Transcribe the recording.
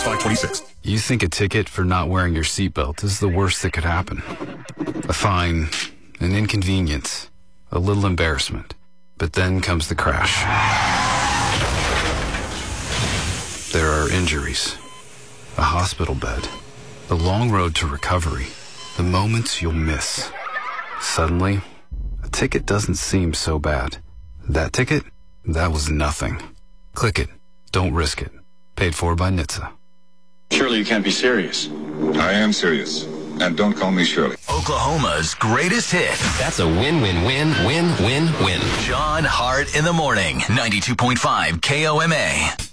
526. You think a ticket for not wearing your seatbelt is the worst that could happen. A fine, an inconvenience, a little embarrassment. But then comes the crash. There are injuries, a hospital bed, the long road to recovery, the moments you'll miss. Suddenly, a ticket doesn't seem so bad. That ticket? That was nothing. Click it. Don't risk it. Paid for by NHTSA. Surely you can't be serious. I am serious. And don't call me Shirley. Oklahoma's greatest hit. That's a win-win-win-win-win-win. John Hart in the morning. 92.5 KOMA.